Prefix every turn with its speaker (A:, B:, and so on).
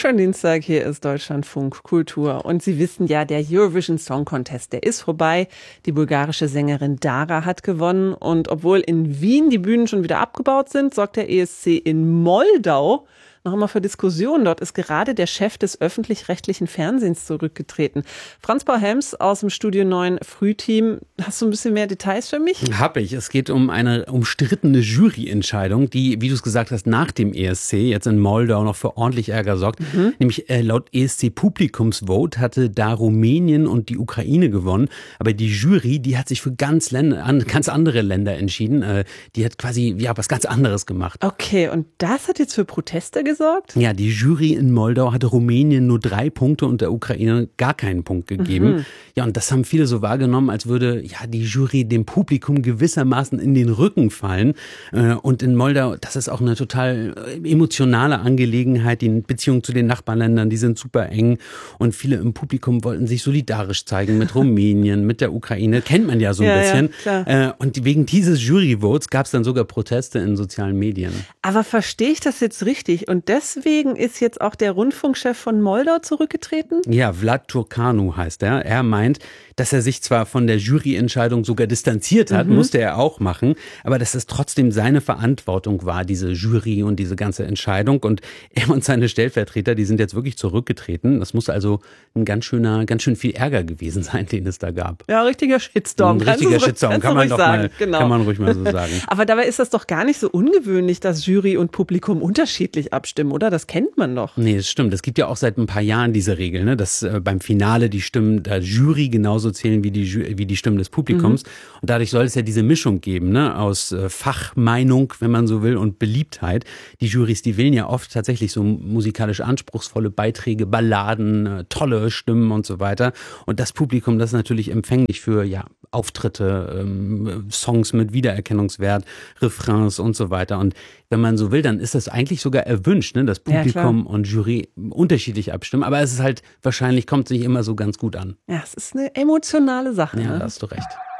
A: Schönen Dienstag, hier ist Deutschlandfunk Kultur. Und Sie wissen ja, der Eurovision Song Contest, der ist vorbei. Die bulgarische Sängerin Dara hat gewonnen. Und obwohl in Wien die Bühnen schon wieder abgebaut sind, sorgt der ESC in Moldau noch immer für Diskussionen. Dort ist gerade der Chef des öffentlich-rechtlichen Fernsehens zurückgetreten. Franz Paul-Helms aus dem Studio 9 Frühteam. Hast du ein bisschen mehr Details für mich?
B: Hab ich. Es geht um eine umstrittene Juryentscheidung, die, wie du es gesagt hast, nach dem ESC jetzt in Moldau noch für ordentlich Ärger sorgt. Nämlich laut ESC-Publikumsvote hatte da Rumänien und die Ukraine gewonnen. Aber die Jury, die hat sich für ganz andere Länder entschieden. Die hat quasi was ganz anderes gemacht.
A: Okay, und das hat jetzt für Proteste gesorgt?
B: Ja, die Jury in Moldau hatte Rumänien nur 3 Punkte und der Ukraine gar keinen Punkt gegeben. Ja, und das haben viele so wahrgenommen, als würde die Jury dem Publikum gewissermaßen in den Rücken fallen. Und in Moldau, das ist auch eine total emotionale Angelegenheit. Die Beziehungen zu den Nachbarländern, die sind super eng. Und viele im Publikum wollten sich solidarisch zeigen mit Rumänien, mit der Ukraine. Kennt man ja so ein bisschen.
A: Ja, klar.
B: Und wegen dieses Juryvotes gab es dann sogar Proteste in sozialen Medien.
A: Aber verstehe ich das jetzt richtig? Und deswegen ist jetzt auch der Rundfunkchef von Moldau zurückgetreten?
B: Ja, Vlad Turcanu heißt er. Er meint, dass er sich zwar von der Juryentscheidung sogar distanziert hat, musste er auch machen, aber dass es trotzdem seine Verantwortung war, diese Jury und diese ganze Entscheidung. Und er und seine Stellvertreter, die sind jetzt wirklich zurückgetreten. Das muss also ganz schön viel Ärger gewesen sein, den es da gab.
A: Ja, richtiger Shitstorm.
B: Ein richtiger Shitstorm, kann man ruhig mal so sagen.
A: Aber dabei ist das doch gar nicht so ungewöhnlich, dass Jury und Publikum unterschiedlich abstimmen, oder? Das kennt man doch.
B: Nee, das stimmt. Es gibt ja auch seit ein paar Jahren diese Regel, ne, dass beim Finale die Stimmen der Jury genauso zählen wie die Stimmen des Publikums. Und dadurch soll es ja diese Mischung geben, ne, aus Fachmeinung, wenn man so will, und Beliebtheit. Die Jurys, die wählen ja oft tatsächlich so musikalisch anspruchsvolle Beiträge, Balladen, tolle Stimmen und so weiter. Und das Publikum, das ist natürlich empfänglich für Auftritte, Songs mit Wiedererkennungswert, Refrains und so weiter. Und wenn man so will, dann ist das eigentlich sogar erwünscht, ne, dass Publikum und Jury unterschiedlich abstimmen. Aber es ist halt, wahrscheinlich kommt es nicht immer so ganz gut an.
A: Ja, es ist eine emotionale Sache.
B: Ja,
A: ne?
B: da hast du recht.